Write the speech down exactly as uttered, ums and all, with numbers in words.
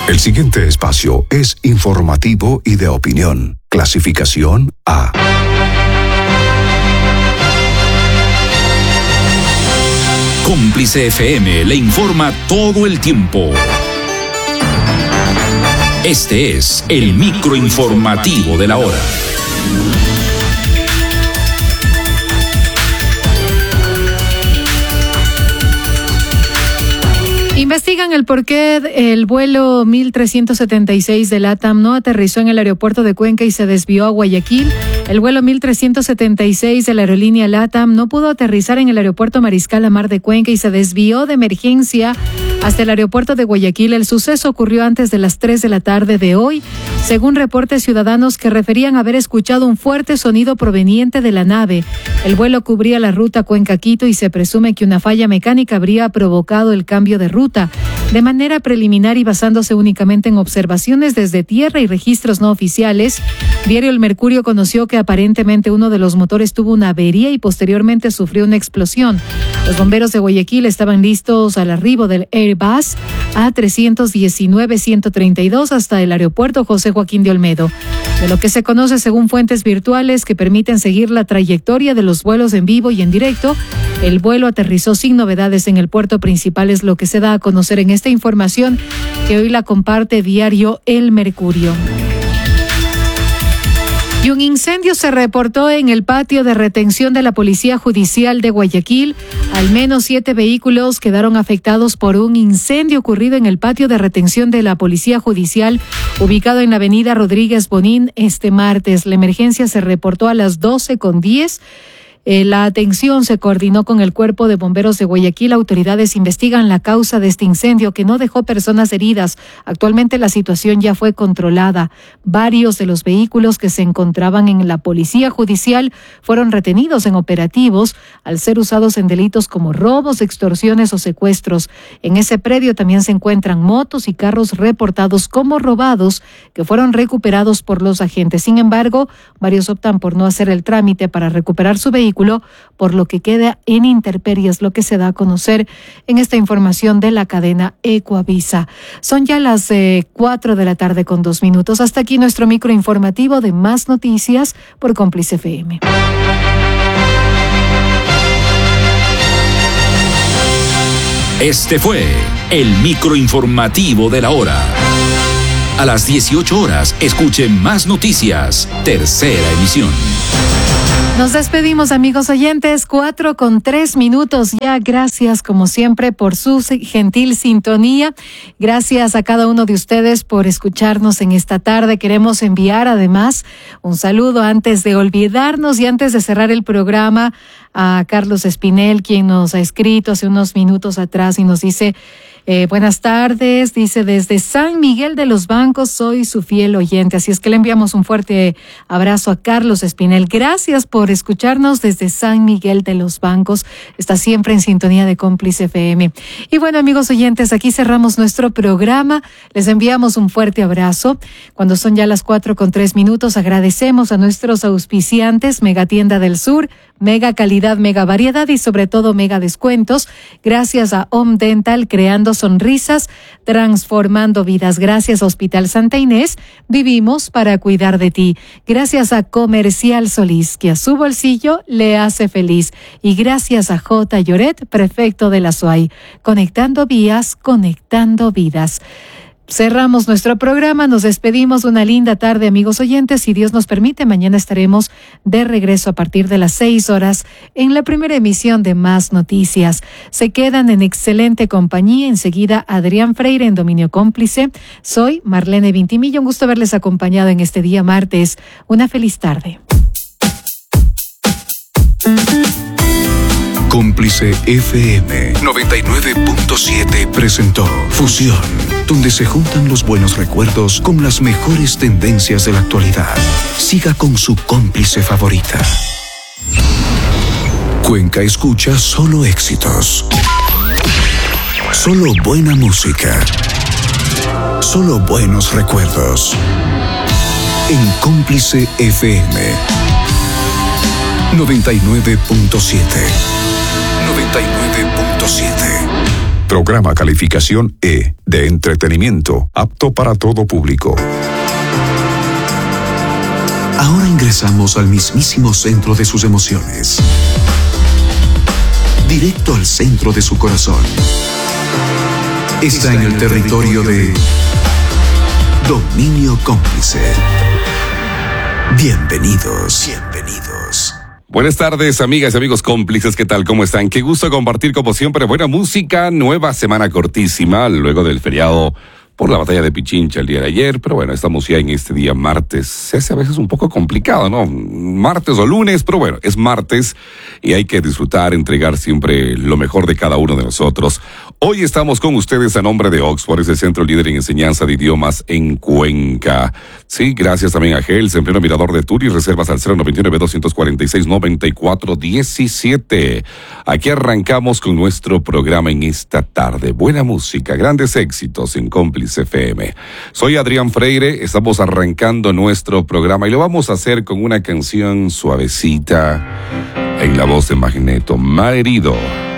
El siguiente espacio es informativo y de opinión. Clasificación A. Cómplice F M le informa todo el tiempo. Este es el microinformativo de la hora. Investigan el por qué el vuelo mil trescientos setenta y seis de LATAM no aterrizó en el aeropuerto de Cuenca y se desvió a Guayaquil. El vuelo mil trescientos setenta y seis de la aerolínea LATAM no pudo aterrizar en el aeropuerto Mariscal Lamar de Cuenca y se desvió de emergencia hasta el aeropuerto de Guayaquil. El suceso ocurrió antes de las tres de la tarde de hoy, según reportes ciudadanos que referían haber escuchado un fuerte sonido proveniente de la nave. El vuelo cubría la ruta Cuenca-Quito y se presume que una falla mecánica habría provocado el cambio de ruta. De manera preliminar y basándose únicamente en observaciones desde tierra y registros no oficiales, Diario El Mercurio conoció que aparentemente uno de los motores tuvo una avería y posteriormente sufrió una explosión. Los bomberos de Guayaquil estaban listos al arribo del Airbus A trescientos diecinueve ciento treinta y dos hasta el aeropuerto José Joaquín de Olmedo. De lo que se conoce según fuentes virtuales que permiten seguir la trayectoria de los vuelos en vivo y en directo, el vuelo aterrizó sin novedades en el puerto principal, es lo que se da a conocer en esta información que hoy la comparte Diario El Mercurio. Y un incendio se reportó en el patio de retención de la Policía Judicial de Guayaquil. Al menos siete vehículos quedaron afectados por un incendio ocurrido en el patio de retención de la Policía Judicial, ubicado en la avenida Rodríguez Bonín, este martes. La emergencia se reportó a las doce con diez. Eh, la atención se coordinó con el Cuerpo de Bomberos de Guayaquil. Autoridades investigan la causa de este incendio que no dejó personas heridas. Actualmente la situación ya fue controlada. Varios de los vehículos que se encontraban en la Policía Judicial fueron retenidos en operativos al ser usados en delitos como robos, extorsiones o secuestros. En ese predio también se encuentran motos y carros reportados como robados que fueron recuperados por los agentes. Sin embargo, varios optan por no hacer el trámite para recuperar su vehículo, por lo que queda en intemperie, es lo que se da a conocer en esta información de la cadena Ecuavisa. Son ya las eh, cuatro de la tarde con dos minutos. Hasta aquí nuestro microinformativo de Más Noticias por Cómplice F M. Este fue el microinformativo de la hora. A las dieciocho horas, escuche Más Noticias, tercera emisión. Nos despedimos, amigos oyentes, cuatro con tres minutos ya. Gracias, como siempre, por su gentil sintonía. Gracias a cada uno de ustedes por escucharnos en esta tarde. Queremos enviar, además, un saludo antes de olvidarnos y antes de cerrar el programa a Carlos Espinel, quien nos ha escrito hace unos minutos atrás y nos dice... Eh, buenas tardes, dice desde San Miguel de los Bancos, soy su fiel oyente, así es que le enviamos un fuerte abrazo a Carlos Espinel. Gracias por escucharnos desde San Miguel de los Bancos, está siempre en sintonía de Cómplice F M. Y bueno, amigos oyentes, aquí cerramos nuestro programa, les enviamos un fuerte abrazo. Cuando son ya las cuatro con tres minutos, agradecemos a nuestros auspiciantes, Mega Tienda del Sur, Mega Calidad, Mega Variedad y sobre todo Mega Descuentos. Gracias a Home Dental, creando sonrisas, transformando vidas. Gracias a Hospital Santa Inés, vivimos para cuidar de ti. Gracias a Comercial Solís, que a su bolsillo le hace feliz. Y gracias a J. Lloret, prefecto de la S U A Y, conectando vías, conectando vidas. Cerramos nuestro programa, nos despedimos. Una linda tarde, amigos oyentes. Si Dios nos permite, mañana estaremos de regreso a partir de las seis horas en la primera emisión de Más Noticias. Se quedan en excelente compañía. Enseguida, Adrián Freire en Dominio Cómplice. Soy Marlene Vintimilla. Un gusto haberles acompañado en este día martes. Una feliz tarde. Cómplice F M noventa y nueve punto siete presentó Fusión, donde se juntan los buenos recuerdos con las mejores tendencias de la actualidad. Siga con su cómplice favorita. Cuenca escucha solo éxitos. Solo buena música. Solo buenos recuerdos. En Cómplice F M noventa y nueve punto siete. noventa y nueve punto siete. Programa calificación E, de entretenimiento, apto para todo público. Ahora ingresamos al mismísimo centro de sus emociones. Directo al centro de su corazón. Está en el territorio de Dominio Cómplice. Bienvenidos, bienvenidos. Buenas tardes, amigas y amigos cómplices, ¿qué tal? ¿Cómo están? Qué gusto compartir como siempre buena música, nueva semana cortísima, luego del feriado por la batalla de Pichincha el día de ayer, pero bueno, estamos ya en este día martes. Se hace a veces un poco complicado, ¿no? Martes o lunes, pero bueno, es martes y hay que disfrutar, entregar siempre lo mejor de cada uno de nosotros. Hoy estamos con ustedes a nombre de Oxford, es el centro líder en enseñanza de idiomas en Cuenca. Sí, gracias también a Gels, en pleno Mirador de Turi, reservas al cero noventa y nueve, doscientos cuarenta y seis, noventa y cuatro diecisiete. Aquí arrancamos con nuestro programa en esta tarde. Buena música, grandes éxitos en Cómplice F M. Soy Adrián Freire, estamos arrancando nuestro programa y lo vamos a hacer con una canción suavecita en la voz de Magneto, Malherido.